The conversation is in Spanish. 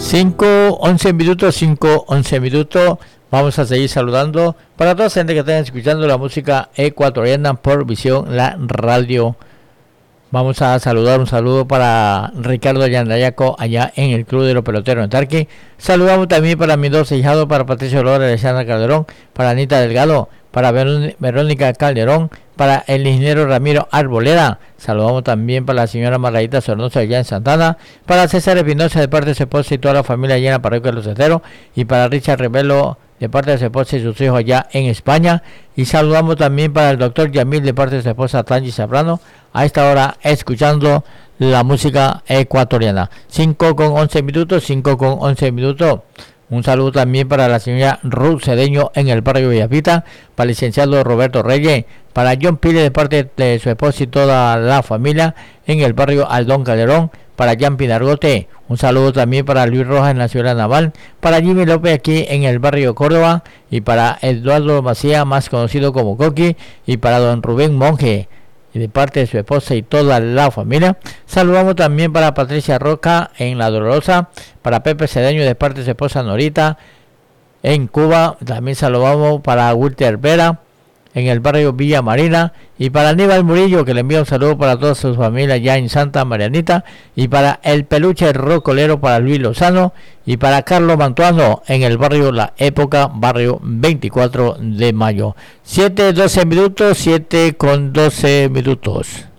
5:11 minutos. Vamos a seguir saludando para toda la gente que estén escuchando la música ecuatoriana por Visión, la radio. Vamos a saludar, un saludo para Ricardo Yandayaco allá en el Club de los Peloteros en Tarqui. Saludamos también para mis dos hijados, para Patricio Lora, Alexandra Calderón, para Anita Delgado, para Verónica Calderón, para el ingeniero Ramiro Arboleda. Saludamos también para la señora Margarita Sornosa allá en Santana, para César Espinosa de parte de su esposa y toda la familia allá en la parroquia de Los Esteros, y para Richard Revelo de parte de su esposa y sus hijos allá en España. Y saludamos también para el doctor Yamil de parte de su esposa Tangi Zabrano, a esta hora escuchando la música ecuatoriana. 5:11 minutos. Un saludo también para la señora Ruth Cedeño en el barrio Villavita, para el licenciado Roberto Reyes, para John Pile de parte de su esposa y toda la familia en el barrio Aldón Calderón, para Jan Pinargote. Un saludo también para Luis Rojas en la ciudad naval, para Jimmy López aquí en el barrio Córdoba, y para Eduardo Macía, más conocido como Coqui, y para don Rubén Monge de parte de su esposa y toda la familia. Saludamos también para Patricia Roca en La Dolorosa, para Pepe Cedeño de parte de su esposa Norita en Cuba. También saludamos para Walter Vera en el barrio Villa Marina, y para Aníbal Murillo, que le envía un saludo para toda su familia ya en Santa Marianita, y para el peluche rocolero para Luis Lozano, y para Carlos Mantuano en el barrio La Época, barrio 24 de mayo. 7:12 minutos.